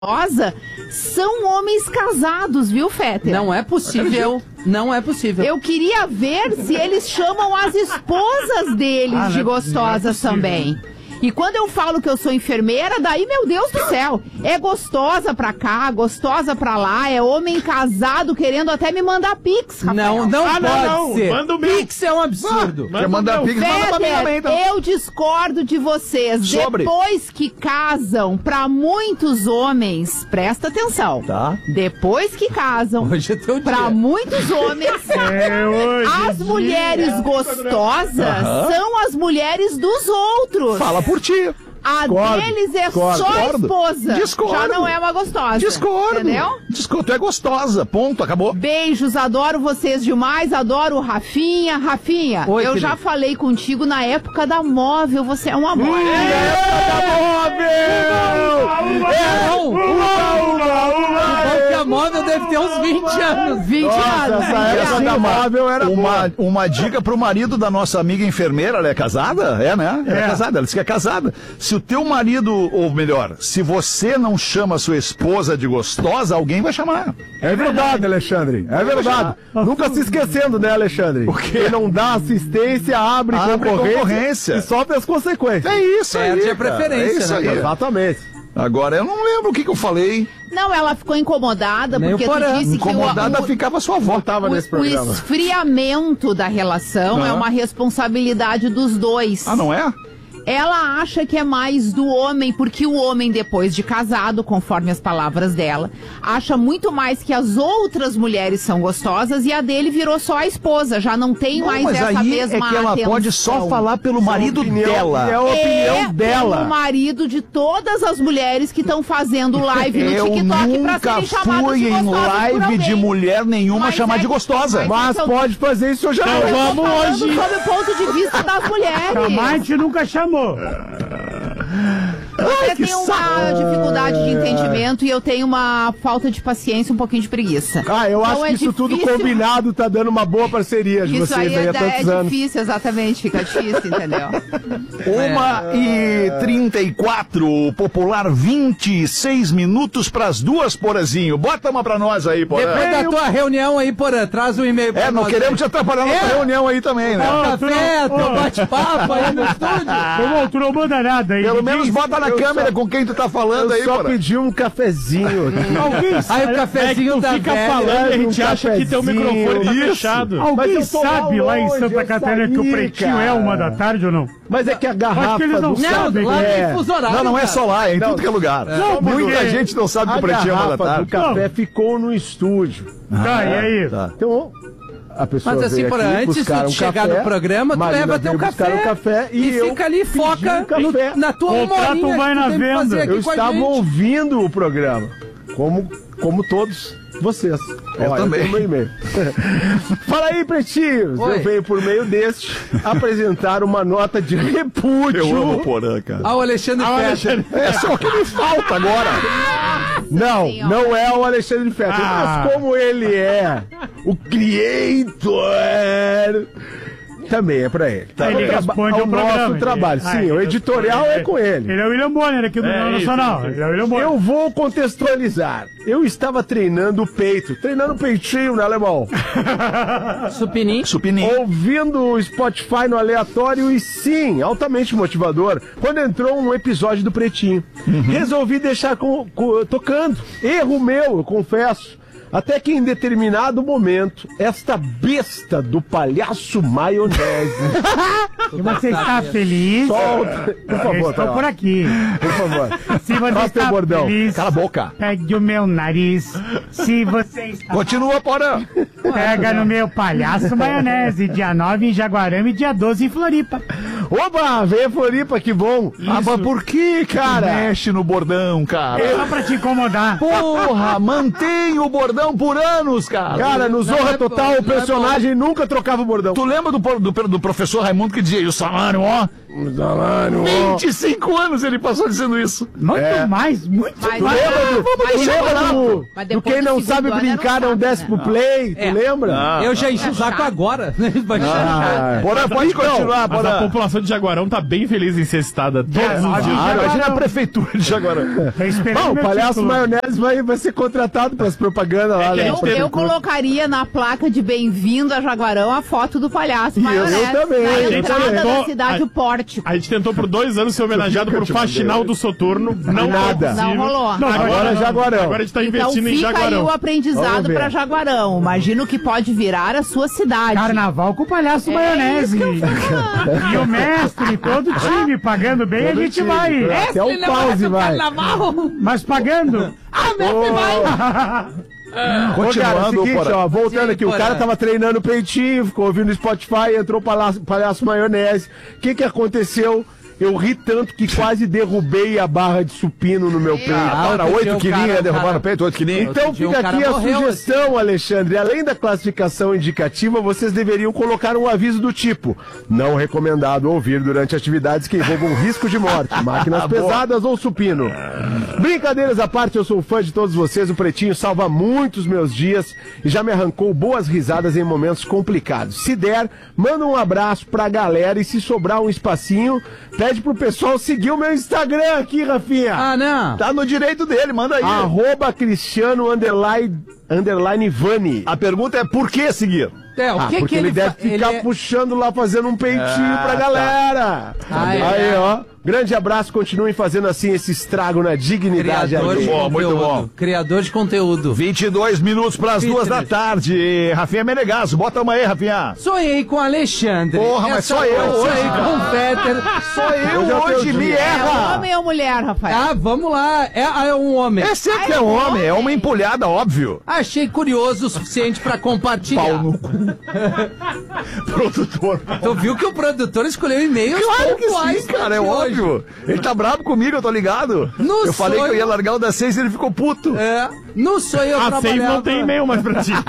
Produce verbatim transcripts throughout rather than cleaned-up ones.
são homens casados, viu, Fetter? Não é possível. Não é possível. Eu queria ver se eles chamam as esposas deles Ah, de não é- gostosas não é também. E quando eu falo que eu sou enfermeira, daí, meu Deus do céu, é gostosa pra cá, gostosa pra lá, é homem casado querendo até me mandar pix, Rafael. Não, não Ah, não, pode não, ser. manda o meu. Pix é um absurdo. Manda Quer mandar o meu. pix, manda pra mim também, então. Fetter, eu discordo de vocês. Sobre. Depois que casam, pra muitos homens, presta atenção. Tá. Depois que casam, Hoje é teu dia. pra muitos homens, É hoje. as mulheres gostosas são as mulheres dos outros. Fala por ti. A Discordo, deles é discordo, só a discordo. esposa. Discordo. Já não é uma gostosa. Discordo. Entendeu? Discordo. Tu é gostosa. Ponto. Acabou. Beijos, adoro vocês demais, adoro o Rafinha. Rafinha, Oi, eu querido. já falei contigo na época da móvel, você é um amor. É, não. Bom que a móvel deve ter uns vinte anos. vinte anos. Essa vinte época anos. da móvel era uma, uma dica pro marido da nossa amiga enfermeira. Ela é casada? É, né? Ela é, É. casada. Ela disse que é casada. Se o teu marido, ou melhor, se você não chama sua esposa de gostosa, alguém vai chamar. É verdade, Alexandre. É verdade. Nunca se esquecendo, né, Alexandre? Quem não dá assistência, abre, Abre concorrência, concorrência. e sofre as consequências. É isso aí. Perde a cara. preferência, É isso né, aí. cara? Exatamente. Agora, eu não lembro o que, que eu falei. Não, ela ficou incomodada Nem porque o Porã. tu disse Incomodada que o, o, ficava sua avó. Tava o, nesse o programa. esfriamento da relação Ah. é uma responsabilidade dos dois. Ah, não é? Ela acha que é mais do homem, porque o homem, depois de casado, conforme as palavras dela, acha muito mais que as outras mulheres são gostosas e a dele virou só a esposa. Já não tem Não, mais mas essa aí mesma é que ela atenção. pode só falar pelo marido opinião- dela. é a opinião é dela. o marido de todas as mulheres que estão fazendo live no Eu TikTok pra nunca serem chamadas fui de em gostosas por live alguém. de mulher nenhuma Mas chamar é de que- gostosa. mas- Mas eu- pode fazer isso hoje à Então noite. Eu tô vamos falando hoje. sob o ponto de vista das mulheres. Chamate nunca chamou. Você que tem uma saco. dificuldade de entendimento e eu tenho uma falta de paciência, um pouquinho de preguiça. Ah, eu Então acho é que isso tudo difícil- combinado tá dando uma boa parceria de Isso vocês aí aí é, há tantos é anos. difícil, exatamente, fica difícil, entendeu? Uma e trinta e quatro, o popular vinte e seis minutos pras duas, Porazinho. Bota uma pra nós aí, Porã. Depois da tua reunião aí, Porã, traz um e-mail pra É, não nós queremos aí. te atrapalhar na É. reunião aí também, né? Ó, Café, tu não- teu ó. bate-papo aí no estúdio. Ô, tu não manda nada aí. Pelo me menos diz. bota na eu câmera só- com quem tu tá falando Eu aí, só Porã. pedi um cafezinho aqui. Alguém Aí sabe, o cafezinho é que tá tu fica velho, falando e a né? gente Um acha que teu cafezinho, microfone tá isso. fechado. Mas Alguém eu tô lá sabe lá em longe, Santa eu Catarina que o saí, Pretinho cara. é uma da tarde ou não? Mas é que a garrafa que eles não do Não, sabem. lá é. tem fuso horário. Não, não é cara. só lá, é em Não. tudo que é lugar. Não, Muita porque gente não sabe que A o pretinho é uma da garrafa do tarde. café ficou no estúdio. Tá, e aí? Tá. Então, a pessoa Mas assim, veio Porã, aqui antes buscar de um chegar café, no programa, tu Marina leva teu veio buscar café um café e, e eu fica ali, pedi foca um café. no- na tua Contrato humorinha vai que tu na tem que fazer venda. aqui Eu com a estava gente. ouvindo o programa, como, como todos vocês. Eu também. tenho meu e-mail. Fala aí, pretinhos. Oi. Eu venho por meio deste apresentar uma nota de repúdio. Eu amo o Porã, cara. Ah, o Alexandre Fetter. É só o que me falta agora. Não, Senhora. não é o Alexandre Fetter, Ah. mas como ele é o creator, também é pra ele. Tá? Ele É o traba- responde é o o programa, nosso ele- trabalho. Ah, Sim, ele o editorial responde, é com ele. Ele é o William Bonner aqui do Jornal isso, Nacional. isso, Ele é o William Bonner. Eu vou contextualizar. Eu estava treinando o peito, treinando o peitinho, né, alemão? Supinim. Supininho. Ouvindo o Spotify no aleatório e sim, altamente motivador, quando entrou um episódio do Pretinho. Resolvi deixar com- com- tocando. Erro meu, eu confesso. Até que em determinado momento, esta besta do palhaço maionese Se você está feliz, solta. Por eu favor, estou tá por lá. aqui. Por favor. Se você Faça teu está bordão. feliz, Cala a boca. pegue o meu nariz. Se você está... Continua, Porã. Pega no meu palhaço maionese, dia nove em Jaguarame, dia doze em Floripa. Oba, veio a Floripa, que bom. Ah, mas por que, cara? Mexe no bordão, cara. Só pra te incomodar. Porra, mantém o bordão por anos, cara. Cara, no Não Zorra é Total, bom, o não é personagem nunca trocava o bordão. Tu lembra do, do, do professor Raimundo que dizia, e o salário, ó, vinte e cinco anos ele passou dizendo isso. Muito É. mais, muito Mas, mais. Lembra do, mas tu já lembra falou. do, Mas do depois quem do não segundo sabe ano brincar era não chato, desce né? pro play? É. Tu lembra? Ah. Eu já enchi o É saco chato. agora. Né? Vai Ah, Porã, pode Então, continuar, Mas a Porã. população de Jaguarão tá bem feliz em ser citada todos É, os nós dias. já- Ah, imagina a prefeitura de Jaguarão. Tô esperando Bom, o meu palhaço título. maionese vai, vai ser contratado pras propagandas lá, que né? a Eu, gente eu colocaria na placa de bem-vindo a Jaguarão a foto do palhaço maionese. eu também, Na a gente entrada tentou- da cidade, a- o pórtico. A gente tentou por dois anos ser homenageado por Faxinal do Soturno. Não Nada. foi possível. Não rolou. Não, Agora é Jaguarão. Agora a gente tá Então investindo em fica aí Jaguarão. o Vamos aprendizado ver. pra Jaguarão. Imagina o que pode virar a sua cidade. Carnaval com o palhaço É maionese. E o mestre, todo o time pagando bem, a gente time, vai. claro. Até o pause vai. Mas pagando. Ah, Messi vai! Ô, cara, é o Continuando, seguinte, Porã. ó, voltando Sim, aqui, o Porã. cara tava treinando o peitinho, ficou ouvindo o Spotify, entrou o palhaço, palhaço maionese. O que que aconteceu? Eu ri tanto que quase derrubei a barra de supino no meu peito. Ah, para, outro dia oito o quilinhos, cara- ia derrubar cara- no peito, oito quilinhos. Então Outro dia fica um cara aqui a morreu, sugestão, Alexandre. Além da classificação indicativa, vocês deveriam colocar um aviso do tipo: não recomendado ouvir durante atividades que envolvam risco de morte, máquinas pesadas ou supino. Brincadeiras à parte, eu sou fã de todos vocês. O Pretinho salva muitos meus dias e já me arrancou boas risadas em momentos complicados. Se der, manda um abraço pra galera e se sobrar um espacinho, pede pro pessoal seguir o meu Instagram aqui, Rafinha. Ah, não. Tá no direito dele, manda aí. Arroba Cristiano underline, underline Vani. A pergunta é por que seguir? É, o Ah, que porque que ele, ele deve fa- ficar ele é- puxando lá, fazendo um peitinho pra galera. Ah, é. Aí, ó. Grande abraço, continuem fazendo assim esse estrago na dignidade. Criador de alheia. bom, muito conteúdo. bom. Criador de conteúdo. vinte e dois minutos pras duas da tarde. Rafinha Menegasso, bota uma aí, Rafinha. Sonhei com Alexandre. Porra, mas Essa só eu noite hoje, Sonhei cara. com o Fetter. Só eu já hoje, tenho me dia. É erra. homem ou mulher, Rafael? Ah, vamos lá. É, é um homem. É sempre que é homem, é uma empolhada, óbvio. Achei curioso o suficiente pra compartilhar. Pau no cu. Produtor. Tu viu que o produtor escolheu e-mails Claro que pontuais sim, cara, é de hoje. óbvio. Ele tá bravo comigo, eu tô ligado. No eu falei sonho- que eu ia largar o das seis e ele ficou puto. É. No sonho eu A seis trabalhava... não tem e-mail mais pra ti.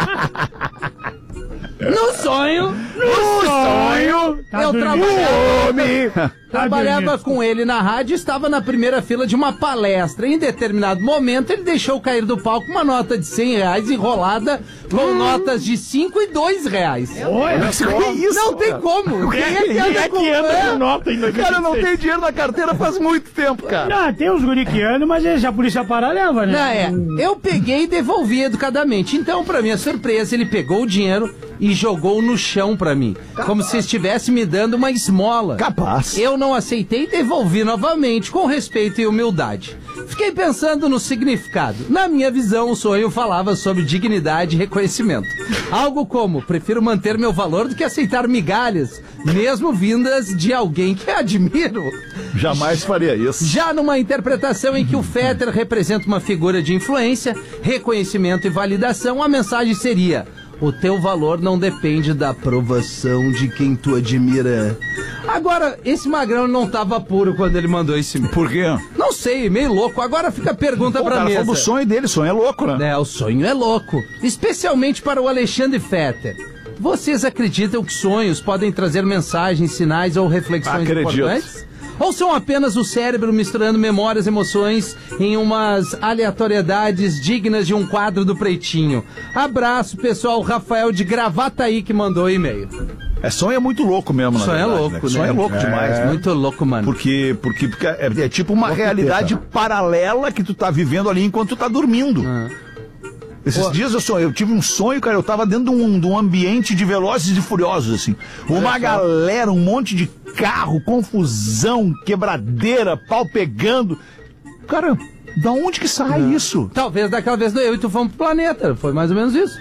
No sonho, No sonho. Tá eu dormindo. trabalhava... Homem. Trabalhava dormindo. com ele na rádio e estava na primeira fila de uma palestra. Em determinado momento, ele deixou cair do palco uma nota de cem reais enrolada com notas de cinco e dois reais. Olha só. Que isso? Não tem como. Quem é que Quem anda é com que anda é? com nota ainda? Cara, eu não tenho dinheiro na carteira faz muito tempo, cara. Ah, tem uns guri que andam, mas eles- a polícia para leva, Não, né? é. Eu peguei e devolvi educadamente. Então, pra minha surpresa, ele pegou o dinheiro e jogou no chão pra mim. Como se estivesse me dando uma esmola. Capaz. Eu não aceitei e devolvi novamente, com respeito e humildade. Fiquei pensando no significado. Na minha visão, o sonho falava sobre dignidade e reconhecimento. Algo como, prefiro manter meu valor do que aceitar migalhas, mesmo vindas de alguém que admiro. Jamais faria isso. Já numa interpretação em que o Fetter representa uma figura de influência, reconhecimento e validação, a mensagem seria: o teu valor não depende da aprovação de quem tu admira. Agora, esse magrão não tava puro quando ele mandou esse e-mail. Por quê? Não sei, meio louco. Agora fica a pergunta Pô, o pra cara mesa. falou do sonho dele, sonho é louco, né? É, o sonho é louco. Especialmente para o Alexandre Fetter. Vocês acreditam que sonhos podem trazer mensagens, sinais ou reflexões Acredito. importantes? Ou são apenas o cérebro misturando memórias e emoções em umas aleatoriedades dignas de um quadro do Pretinho? Abraço, pessoal. Rafael de Gravataí que mandou o e-mail. É, sonho é muito louco mesmo, na Sonho é verdade, louco, né? Sonho é louco demais, né? Muito louco, mano. Porque, porque, porque é, é tipo uma Louco realidade teta. paralela que tu tá vivendo ali enquanto tu tá dormindo. Ah. Esses Pô. dias eu, sonhei, eu tive um sonho, cara, eu tava dentro de um, de um ambiente de Velozes e Furiosos, assim. Uma galera, um monte de carro, confusão, quebradeira, pau pegando. Cara, da onde que sai isso? Talvez daquela vez do eu e tu fomos pro planeta. Foi mais ou menos isso.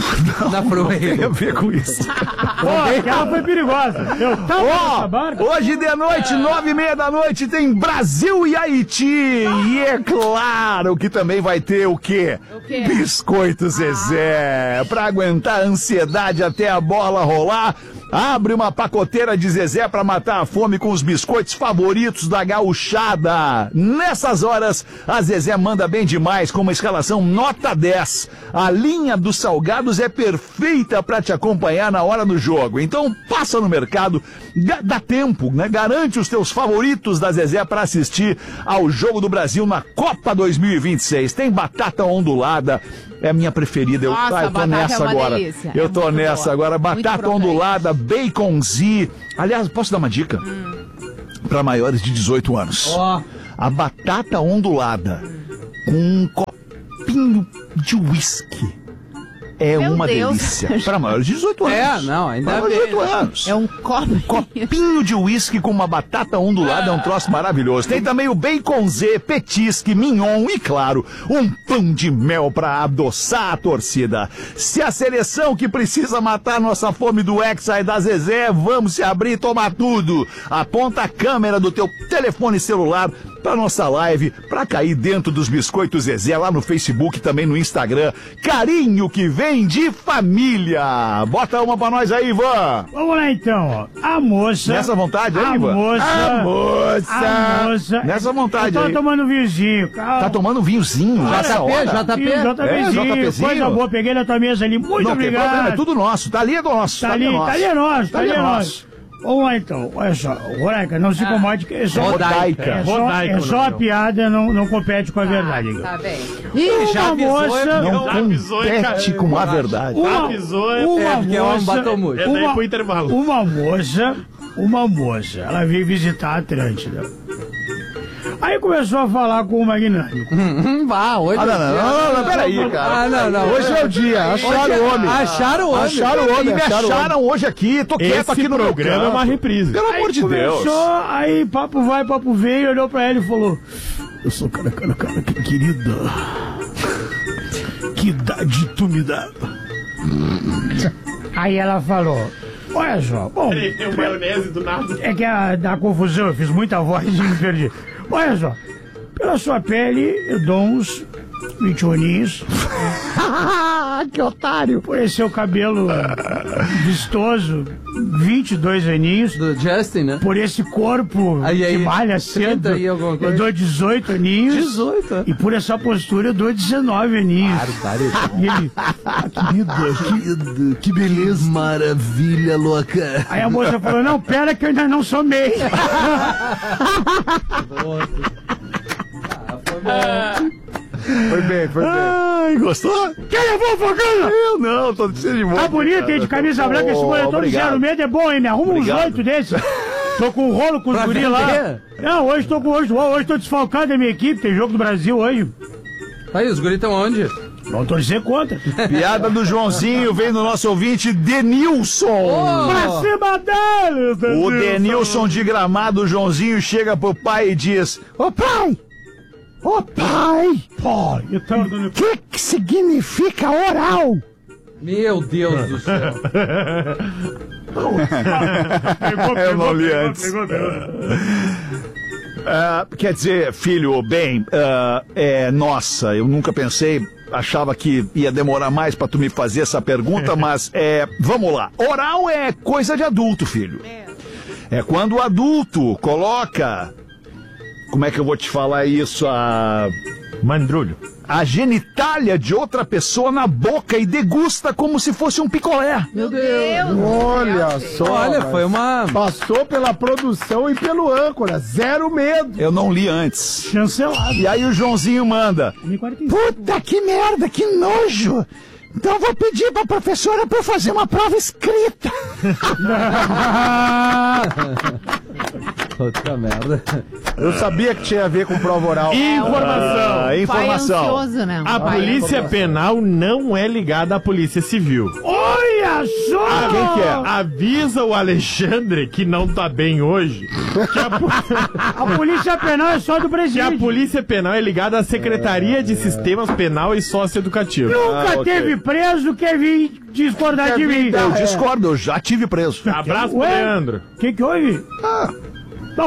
Na Freeway. Tem a ver com isso. Pô, aquela foi perigosa. Eu tava nessa Ó, barca. hoje de noite, nove e meia da noite, tem Brasil e Haiti. E é claro que também vai ter o quê? O quê? Biscoito Zezé. Pra aguentar a ansiedade até a bola rolar. Abre uma pacoteira de Zezé pra matar a fome com os biscoitos favoritos da gauchada. Nessas horas, a Zezé manda bem demais com uma escalação nota dez. A linha dos salgados é perfeita pra te acompanhar na hora do jogo. Então passa no mercado, dá tempo, né? Garante os teus favoritos da Zezé pra assistir ao Jogo do Brasil na Copa dois mil e vinte e seis. Tem batata ondulada. É a minha preferida. Eu, Nossa, ah, eu tô nessa é agora. Delícia. Eu é tô nessa boa. agora. Batata ondulada, baconzi. Aliás, posso dar uma dica? Hum. Para maiores de dezoito anos. Ó. A batata ondulada com um copinho de uísque. É Meu uma Deus. delícia. Para maiores de dezoito anos. É, não, ainda Para maiores de bem, dezoito né? anos. É um copo. Copinho de uísque com uma batata ondulada é um troço maravilhoso. Tem também o baconzê, petisque, mignon e, claro, um pão de mel pra adoçar a torcida. Se a seleção que precisa matar nossa fome do Hexa e da Zezé, vamos se abrir e tomar tudo. Aponta a câmera do teu telefone celular pra nossa live, pra cair dentro dos biscoitos Zezé, lá no Facebook, também no Instagram. Carinho que vem de família. Bota uma pra nós aí, Ivan. Vamos lá então, ó. A moça. Nessa vontade aí, A Ivan? moça. A moça. A moça. Nessa vontade Eu tô aí. tomando vinhozinho, calma. Tá tomando vinhozinho? Olha, Nessa J P, hora? J P. Ih, JPzinho, É, JPzinho. coisa boa, peguei na tua mesa ali, muito Não tem obrigado. problema, é tudo nosso. Tá ali é nosso. Tá ali, tá ali é nosso, tá ali é nosso. Vamos lá então, olha só, Rodaica, não se incomode que é só, Rodaica. é só, Rodaica, é só a piada, não, não compete com a verdade. Tá bem. Ih, já Uma avisou, moça- é Não Já avisou, hein, compete cara? com a verdade. Uma, Avisou, é- uma é, porque é um moça, batomute. É daí uma, pro intervalo. uma moça, uma moça, ela veio visitar a Atlântida. Aí começou a falar com o magnânimo. Hum, vá, hoje Ah, não, é o não, dia. não, não, peraí, cara. Ah, não, não. Hoje é o dia, acharam Hoje é- o homem. Acharam o homem. Acharam o E homem, me acharam o homem. acharam hoje aqui, tô quieto Esse aqui no meu programa é canto. uma reprise. Pelo amor de Deus. Começou, aí papo vai, papo veio, olhou pra ela e falou: eu sou cara, cara, cara, que querida. Que idade tu me dá? Aí ela falou: olha só, bom, Tem o maionese do nada. é que a, da confusão, eu fiz muita voz e me perdi. Olha só, pela sua pele eu dou uns vinte aninhos. Que otário! Por esse seu cabelo vistoso, vinte e dois aninhos. Do Justin, né? Por esse corpo Aí, aí, que malha cedo, trinta e alguma coisa. eu dou dezoito aninhos. dezoito. E por essa postura eu dou dezenove aninhos. E ele, ah, querida, que, que beleza. Maravilha, louca. Aí a moça falou, não, pera que eu ainda não sou meio. Foi bem, foi bem. Ai, gostou? Quem levou a fogana? Eu não, tô cheio de boa. Tá bonito, hein, de camisa branca, esse moletom de obrigado. zero medo é bom, hein? Me arruma Obrigado. uns oito desses. Tô com um rolo com os Pra guri lá. vender? Não, hoje tô com hoje, hoje tô desfalcado da minha equipe, tem jogo do Brasil hoje. Aí, os guris estão onde? Vamos torcer contra. Piada do Joãozinho vem do nosso ouvinte Denilson. Pra cima deles, O Denilson de Gramado, o Joãozinho, chega pro pai e diz: Ô pai! Ô pai! Pô, então, O que que significa oral? Meu Deus do céu. pegou, Eu não li pegou, antes. pegou, pegou. Ah, quer dizer, filho, bem, ah, é, nossa, eu nunca pensei, achava que ia demorar mais pra tu me fazer essa pergunta, mas é, vamos lá. Oral é coisa de adulto, filho. É quando o adulto coloca, como é que eu vou te falar isso, a... Mandrulho. a genitália de outra pessoa na boca e degusta como se fosse um picolé. Meu Deus. Olha só. Olha, mas foi uma... Passou pela produção e pelo âncora. Zero medo. Eu não li antes. Chancelado. E aí o Joãozinho manda: M quarenta e cinco. Puta que merda, que nojo! Então vou pedir pra professora pra eu fazer uma prova escrita. Puta merda. Eu sabia que tinha a ver com prova oral. Informação. Ah, Pai informação. ansioso, né? A Pai polícia penal não é ligada à polícia civil. Olha só! Ah, quem que é? Avisa o Alexandre, que não tá bem hoje, que a, po- A polícia penal é só do que a presidente. polícia penal é ligada à Secretaria de Sistemas Penal e Socioeducativo. Nunca Ah, ok. teve preso quer vir discordar de mim. Eu discordo, eu já tive preso. Abraço pro Ué? Leandro. O que que houve? Ah, Bom,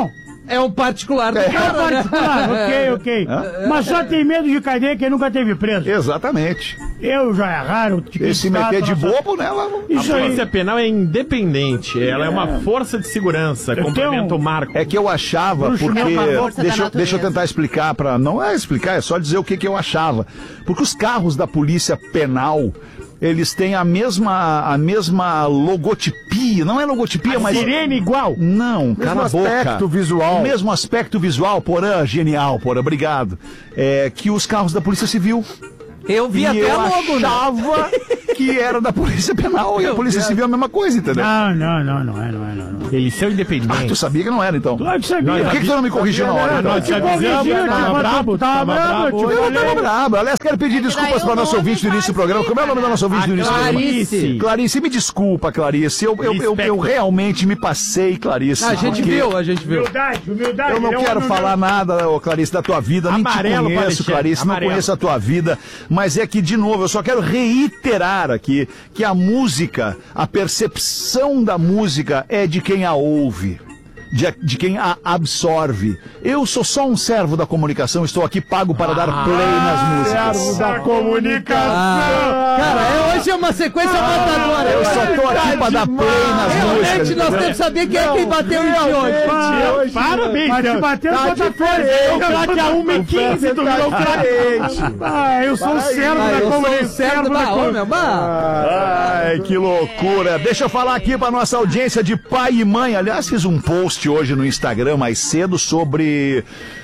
É um particular do É. cara, né? Particular, ok, ok. Mas só tem medo de cadeia quem nunca teve preso. Exatamente. Eu já é raro. E se meter de bobo, né? ela- A Isso aí. polícia penal é independente. Ela é uma força de segurança. Eu Complementa tenho- o Marco. É que eu achava, Bruxo porque. mesmo, a força da Deixa, eu- natureza. deixa eu tentar explicar para. Não é explicar, é só dizer o que, que eu achava. Porque os carros da polícia penal. Eles têm a mesma, a mesma logotipia. Não é logotipia, mas. Sirene igual. Não, cala a boca. aspecto visual. O mesmo aspecto visual, Porã, genial, Porã, obrigado. É, que os carros da Polícia Civil. Eu vi e até eu logo, né? achava que era da Polícia Penal. E a Polícia Civil é a mesma coisa, entendeu? Não, não, não, não é, não é, não. não. Eles são Ah, tu independentes. sabia que não era, então. Claro que sabia. Por que, que tu não me corrigiu na hora, então? Nós te Te corrigi, avisamos, eu tava tava brabo, tava tava brabo, brabo eu te hoje. Eu não falei. tava brabo. Aliás, quero pedir desculpas daí para o nosso nome ouvinte do início do faz programa. Como é o nome da nossa ouvinte do início do programa? Clarice. Clarice, me desculpa, Clarice. Eu, eu, eu, eu realmente me passei, Clarice. A gente porque viu, a gente viu. Humildade, humildade. Eu não ele é um quero homem falar humilde. nada, ô, Clarice, da tua vida. Nem te Amarelo, conheço, Alexandre, Clarice. Não amarelo. conheço a tua vida. Mas é que, de novo, eu só quero reiterar aqui que a música, a percepção da música é de quem a ouve. De, de quem a absorve. Eu sou só um servo da comunicação, estou aqui pago para dar play nas músicas. Servo da comunicação. Ah, cara, é, hoje é uma sequência matadora. Eu só tô aqui para dar play nas Realmente, músicas. nós temos que saber quem é quem bateu em de hoje. Ah, hoje- Parabéns, mas te bateu Tá contra diferente. Daqui a uma e quinze, tu virou diferente. Ah, eu sou o servo Ah, da eu sou o comunicação. servo da homem, bah. Ai, que loucura. Deixa eu falar aqui para nossa audiência de pai e mãe. Aliás, fiz um post hoje no Instagram mais cedo sobre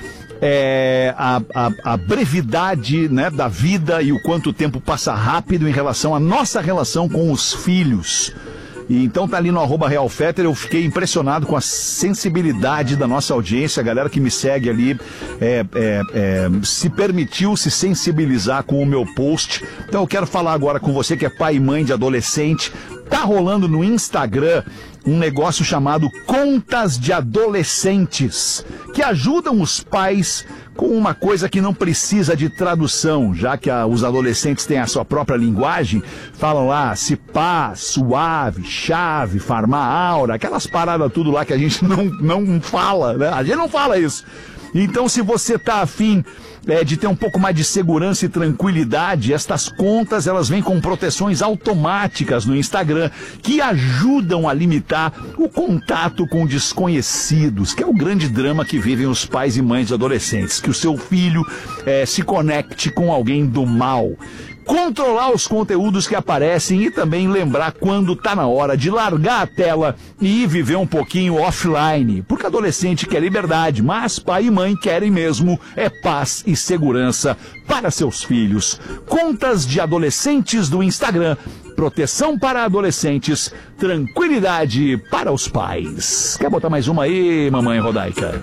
é, a, a, a brevidade, né, da vida e o quanto o tempo passa rápido em relação à nossa relação com os filhos. E então tá ali no arroba Real Fetter, eu fiquei impressionado com a sensibilidade da nossa audiência, a galera que me segue ali é, é, é, se permitiu se sensibilizar com o meu post. Então eu quero falar agora com você que é pai e mãe de adolescente. Tá rolando no Instagram um negócio chamado Contas de Adolescentes, que ajudam os pais com uma coisa que não precisa de tradução, já que a, os adolescentes têm a sua própria linguagem, falam lá se pá, suave, chave, farmar aura, aquelas paradas tudo lá que a gente não, não fala, né? A gente não fala isso. Então, se você tá afim é, de ter um pouco mais de segurança e tranquilidade, estas contas, elas vêm com proteções automáticas no Instagram, que ajudam a limitar o contato com desconhecidos, que é o grande drama que vivem os pais e mães de adolescentes, que o seu filho é, se conecte com alguém do mal. Controlar os conteúdos que aparecem e também lembrar quando tá na hora de largar a tela e viver um pouquinho offline. Porque adolescente quer liberdade, mas pai e mãe querem mesmo é paz e segurança para seus filhos. Contas de adolescentes do Instagram. Proteção para adolescentes, tranquilidade para os pais. Quer botar mais uma aí, mamãe Rodaica?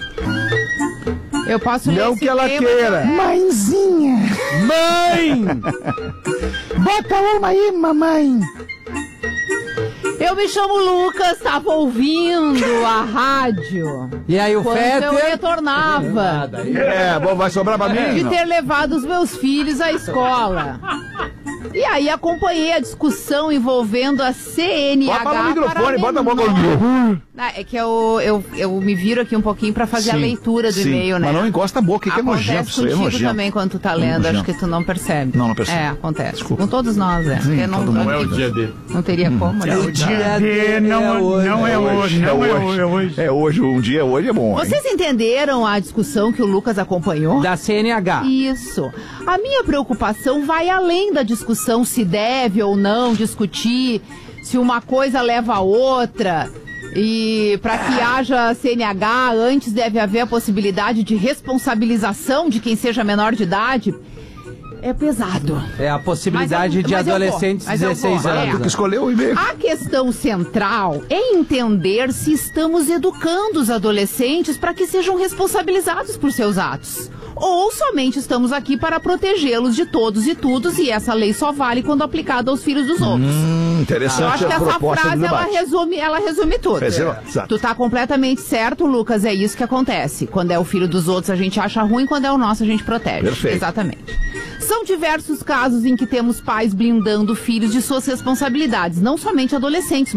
Eu posso ler Não esse que ela tema queira. também? Mãezinha, Mãe! bota uma aí, mamãe. Eu me chamo Lucas, estava ouvindo a rádio E aí o quando eu Fetter... retornava É, bom, vai sobrar pra mim? de Não. ter levado os meus filhos à escola. E aí acompanhei a discussão envolvendo a C N H. Bota no microfone, para bota a boca menor. no Ah, é que eu, eu, eu me viro aqui um pouquinho pra fazer a Sim, leitura do sim. e-mail, né? Mas não encosta a boca, que é Acontece nojento isso aí, é contigo nojento. também quando tu tá lendo, nojento. acho que tu não percebe. Não, não percebo. É, acontece. Desculpa. Com todos nós, é. Porque não, todo mundo. Não é o dia dele. não teria como, né? O dia D não, não é hoje, não é hoje. É hoje. É hoje, um dia hoje é bom. hein? Vocês entenderam a discussão que o Lucas acompanhou? Da C N H. Isso. A minha preocupação vai além da discussão se deve ou não discutir, se uma coisa leva a outra. E para que haja C N H, antes deve haver a possibilidade de responsabilização de quem seja menor de idade. É pesado. É a possibilidade Mas eu- de mas eu vou, adolescentes de mas eu dezesseis vou, é. anos. Tu que escolheu o e-mail. A questão central é entender se estamos educando os adolescentes para que sejam responsabilizados por seus atos. Ou somente estamos aqui para protegê-los de todos e todos e essa lei só vale quando aplicada aos filhos dos outros. Hum, Eu interessante acho que a essa proposta do frase ela debate. resume, ela resume tudo. Exato, exato. Tu tá completamente certo, Lucas, é isso que acontece. Quando é o filho dos outros a gente acha ruim, quando é o nosso a gente protege. Perfeito. Exatamente. São diversos casos em que temos pais blindando filhos de suas responsabilidades, não somente adolescentes,